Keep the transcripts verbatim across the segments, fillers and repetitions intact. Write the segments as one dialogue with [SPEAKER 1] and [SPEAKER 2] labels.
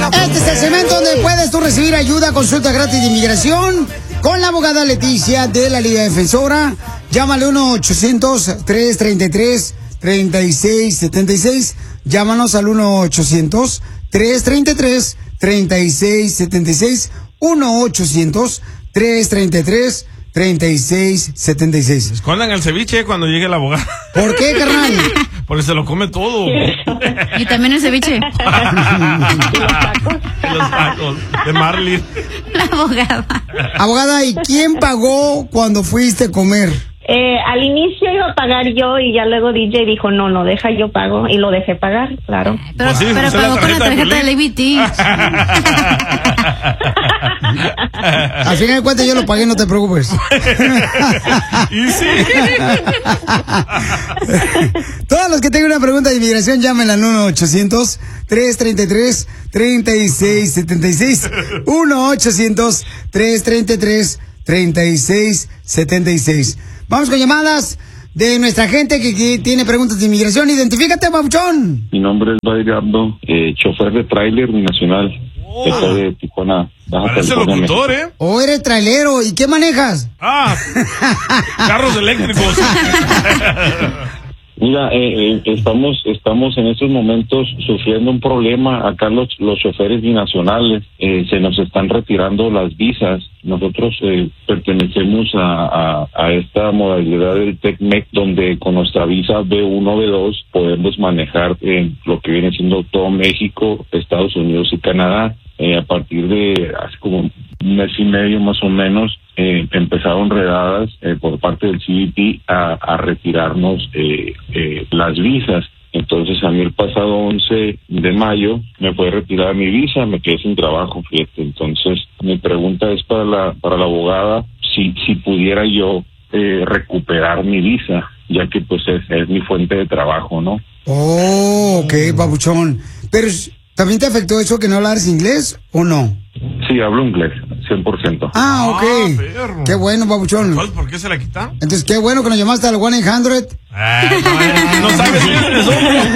[SPEAKER 1] Este es el segmento donde puedes tú recibir ayuda, consulta gratis de inmigración con la abogada Leticia de la Liga Defensora. Llámale uno ochocientos, tres treinta y tres, treinta y seis setenta y seis. Llámanos al uno ochocientos, tres treinta y tres, treinta y seis setenta y seis. uno ochocientos, tres treinta y tres, treinta y seis setenta y seis.
[SPEAKER 2] Escondan el ceviche cuando llegue la abogada.
[SPEAKER 1] ¿Por qué, carnal?
[SPEAKER 2] Porque se lo come todo.
[SPEAKER 3] Y también el ceviche.
[SPEAKER 2] Y los tacos. Y los tacos de Marley.
[SPEAKER 3] La abogada.
[SPEAKER 1] Abogada, ¿y quién pagó cuando fuiste a comer?
[SPEAKER 4] Eh, al inicio iba a pagar yo y ya luego D J dijo, no, no, deja yo pago y lo dejé pagar, claro.
[SPEAKER 3] Pero,
[SPEAKER 2] Pues sí,
[SPEAKER 3] pero
[SPEAKER 2] usé
[SPEAKER 3] pagó
[SPEAKER 2] la
[SPEAKER 3] con la
[SPEAKER 2] tarjeta de
[SPEAKER 3] tarjeta de Liberty.
[SPEAKER 1] Al final de cuentas yo lo pagué, no te preocupes.
[SPEAKER 2] Y sí.
[SPEAKER 1] Todos los que tengan una pregunta de inmigración, llamen al uno ochocientos, tres treinta y tres, treinta y seis setenta y seis. uno ochocientos, tres treinta y tres, treinta y seis setenta y seis. Vamos con llamadas de nuestra gente que, que tiene preguntas de inmigración. Identifícate, papuchón.
[SPEAKER 5] Mi nombre es Badirardo, eh, chofer de tráiler binacional.
[SPEAKER 2] Oh.
[SPEAKER 5] Estoy de Tijuana, Baja
[SPEAKER 2] Parece
[SPEAKER 5] California,
[SPEAKER 2] locutor,
[SPEAKER 5] México.
[SPEAKER 2] ¿eh?
[SPEAKER 1] O eres trailero. ¿Y qué manejas?
[SPEAKER 2] Ah, carros eléctricos.
[SPEAKER 5] Mira, eh, eh, estamos estamos en estos momentos sufriendo un problema. Acá los, los choferes binacionales eh, se nos están retirando las visas. Nosotros eh, pertenecemos a, a, a esta modalidad del TECMEC, donde con nuestra visa B uno, B dos podemos manejar eh, lo que viene siendo todo México, Estados Unidos y Canadá. Eh, a partir de hace como un mes y medio más o menos, eh, empezaron redadas eh, por parte del C B P a, a retirarnos eh, eh, las visas. Entonces a mí el pasado once de mayo me fue retirada mi visa, me quedé sin trabajo, fíjate. Entonces mi pregunta es para la para la abogada si si pudiera yo eh, recuperar mi visa, ya que pues es, es mi fuente de trabajo, ¿no?
[SPEAKER 1] Oh, ok, papuchón. Pero, ¿también te afectó eso que no hablas inglés o no?
[SPEAKER 5] Sí, hablo inglés, cien por ciento.
[SPEAKER 1] Ah, ok.
[SPEAKER 2] Ah, perro.
[SPEAKER 1] Qué bueno, papuchón.
[SPEAKER 2] ¿Cuál? ¿Por qué se la quita?
[SPEAKER 1] Entonces, qué bueno que nos llamaste al one eight hundred.
[SPEAKER 2] Ah, no, no sabes quiénes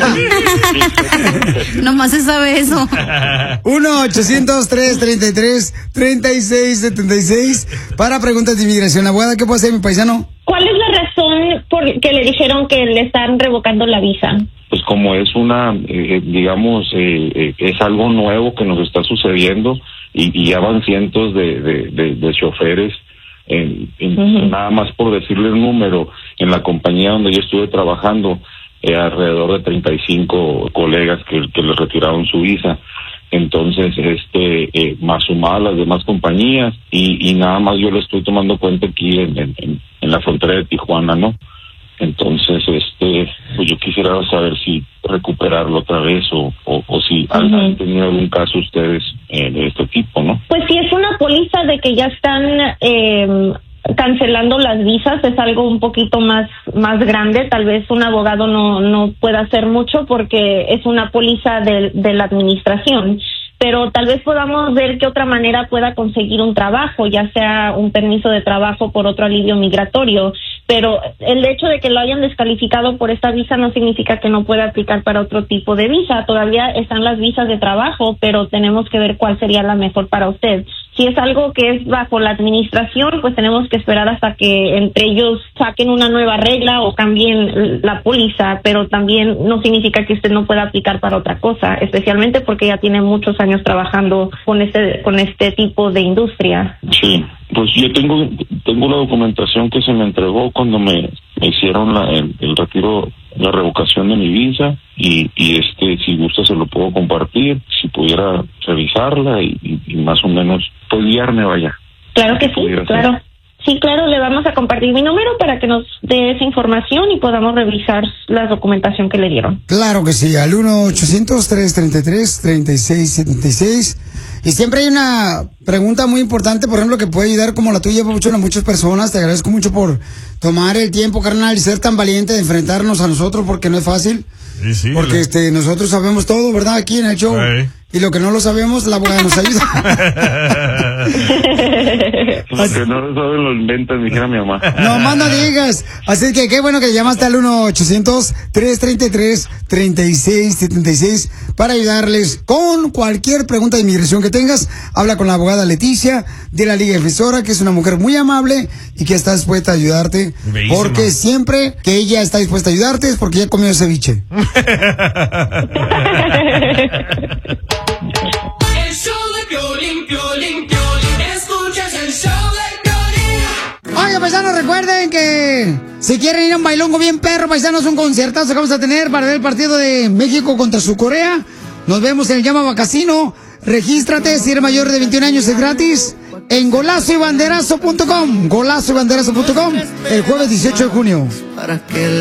[SPEAKER 2] somos.
[SPEAKER 3] Nomás se sabe eso.
[SPEAKER 1] uno ochocientos, tres treinta y tres, treinta y seis setenta y seis para preguntas de inmigración. Abogada, ¿qué puede hacer mi paisano?
[SPEAKER 4] ¿Cuál es la razón por que le dijeron que le están revocando la visa?
[SPEAKER 5] Pues como es una, eh, digamos, eh, eh, es algo nuevo que nos está sucediendo y, y ya van cientos de, de, de, de choferes, en, en, uh-huh. Nada más por decirle el número, en la compañía donde yo estuve trabajando, eh, alrededor de treinta y cinco colegas que, que les retiraron su visa. Entonces, este, eh, más sumado a las demás compañías y, y nada más yo lo estoy tomando cuenta aquí en, en, en la frontera de Tijuana, ¿no? Entonces, este, pues yo quisiera saber si recuperarlo otra vez o, o, o si uh-huh. han tenido algún caso ustedes eh, de este tipo, ¿no?
[SPEAKER 4] Pues si es una póliza de que ya están eh, cancelando las visas, es algo un poquito más más grande. Tal vez un abogado no no pueda hacer mucho porque es una póliza de, de la administración. Pero tal vez podamos ver qué otra manera pueda conseguir un trabajo, ya sea un permiso de trabajo por otro alivio migratorio. Pero el hecho de que lo hayan descalificado por esta visa no significa que no pueda aplicar para otro tipo de visa. Todavía están las visas de trabajo, pero tenemos que ver cuál sería la mejor para usted. Si es algo que es bajo la administración, pues tenemos que esperar hasta que entre ellos saquen una nueva regla o cambien la póliza, pero también no significa que usted no pueda aplicar para otra cosa, especialmente porque ya tiene muchos años trabajando con este con este tipo de industria.
[SPEAKER 5] Sí, pues yo tengo tengo la documentación que se me entregó cuando me, me hicieron la, el, el retiro, la revocación de mi visa y, y este si gusta se lo puedo compartir, si pudiera revisarla y, y, y más o menos pues guiarme, vaya.
[SPEAKER 4] Claro que sí, claro. Sí, claro, le vamos a compartir mi número para que nos dé esa información y podamos revisar la documentación que le dieron.
[SPEAKER 1] Claro que sí, al uno ochocientos, tres treinta y tres, treinta y seis setenta y seis. Y siempre hay una pregunta muy importante, por ejemplo, que puede ayudar como la tuya, Papuchón, a muchas personas. Te agradezco mucho por tomar el tiempo, carnal, y ser tan valiente de enfrentarnos a nosotros, porque no es fácil.
[SPEAKER 2] Sí, sí,
[SPEAKER 1] porque
[SPEAKER 2] le...
[SPEAKER 1] este nosotros sabemos todo, ¿verdad? Aquí en el show.
[SPEAKER 2] Sí.
[SPEAKER 1] Y lo que no lo sabemos, la abogada nos ayuda.
[SPEAKER 5] Porque no saben los inventos, dijera mi mamá.
[SPEAKER 1] No más no digas. Así que qué bueno que llamaste al uno ochocientos, tres treinta y tres, treinta y seis setenta y seis para ayudarles con cualquier pregunta de inmigración que tengas. Habla con la abogada Leticia de la Liga Defensora, que es una mujer muy amable y que está dispuesta a ayudarte. Bellísima. Porque siempre que ella está dispuesta a ayudarte es porque ya comió ceviche.
[SPEAKER 6] El show de Piolín, Piolín, Piolín. Escuchas el show de Piolín.
[SPEAKER 1] Oiga, paisanos, recuerden que si quieren ir a un bailongo bien perro, paisanos, un conciertazo que vamos a tener para ver el partido de México contra Sur Corea. Nos vemos en el Llama Casino. Regístrate, si eres mayor de veintiún años es gratis. En golazo y banderazo punto com. golazo y banderazo punto com. El jueves dieciocho de junio.